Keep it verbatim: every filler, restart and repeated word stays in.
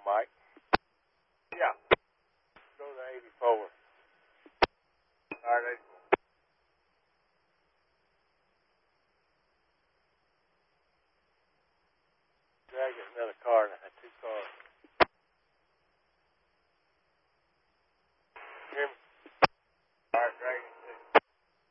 Mike. Yeah. Go to eighty-four. All right, eighty-four. Dragging another car, and I had two cars.